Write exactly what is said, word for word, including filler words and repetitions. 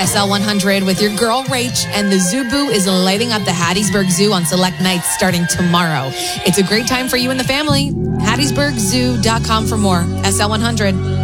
S L one hundred with your girl Rach, and the Zoo Boo is lighting up the Hattiesburg Zoo on select nights starting tomorrow. It's a great time for you and the family. Hattiesburg Zoo dot com for more. S L one hundred.